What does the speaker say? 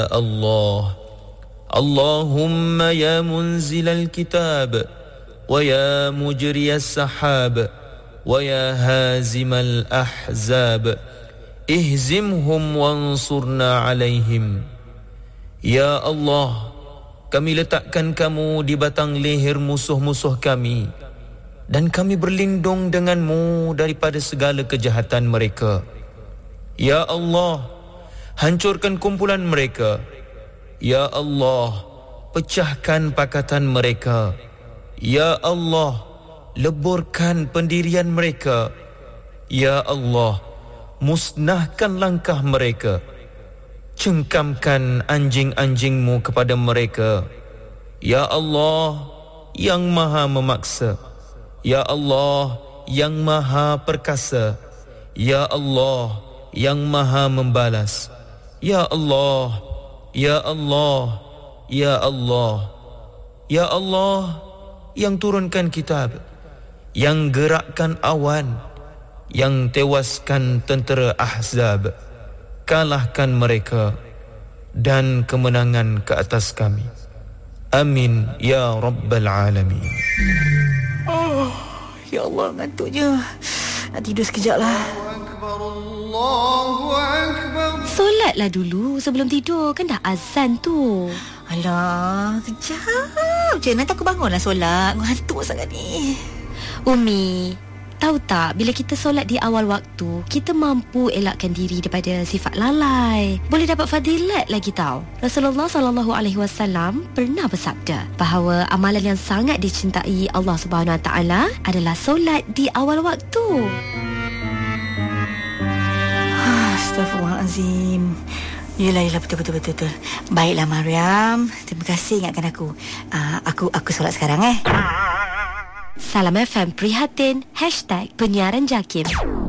الله اللهم يا منزل الكتاب ويا مجري السحاب ويا هازم الأحزاب اهزمهم وانصرنا عليهم. Ya Allah, kami letakkan kamu di batang leher musuh-musuh kami dan kami berlindung denganmu daripada segala kejahatan mereka. Ya Allah, hancurkan kumpulan mereka. Ya Allah, pecahkan pakatan mereka. Ya Allah, leburkan pendirian mereka. Ya Allah, musnahkan langkah mereka. Cengkamkan anjing-anjingmu kepada mereka. Ya Allah, yang maha memaksa. Ya Allah, yang maha perkasa. Ya Allah, yang maha membalas. Ya Allah, Ya Allah, Ya Allah, Ya Allah, yang turunkan kitab, yang gerakkan awan, yang tewaskan tentera Ahzab. Kalahkan mereka dan kemenangan ke atas kami. Amin ya Rabbal Alamin. Oh, ya Allah, ngantuknya. Nak tidur sekejap lah. Solatlah dulu sebelum tidur. Kan dah azan tu. Alah, kejap je. Nanti aku bangunlah solat. Ngantuk sangat ni. Umi, tahu tak, bila kita solat di awal waktu, kita mampu elakkan diri daripada sifat lalai. Boleh dapat fadilat lagi tahu. Rasulullah SAW pernah bersabda bahawa amalan yang sangat dicintai Allah Subhanahu Wa Taala adalah solat di awal waktu. Astaghfirullahalazim. Yelah, betul. Baiklah Mariam, terima kasih ingatkan aku. Aku solat sekarang. Salam FM Prihatin #penyiaran JAKIM.